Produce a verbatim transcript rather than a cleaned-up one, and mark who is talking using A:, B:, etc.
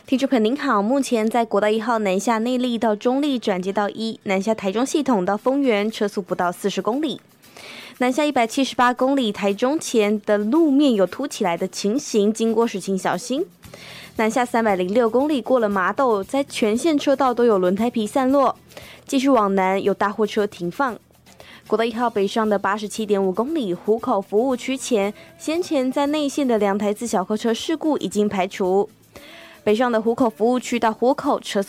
A: 听众朋友您好，目前在国道一号南下内坜到中坜转接到一，南下台中系统到丰原，车速不到四十公里。南下一百七十八公里，台中前的路面有凸起来的情形，经过时请小心。南下三百零六公里，过了麻豆，在全线车道都有轮胎皮散落，继续往南有大货车停放。国道一号北上的八十七点五公里，湖口服务区前，先前在内线的两台自小客车事故已经排除。北上的湖口服务区到湖口车速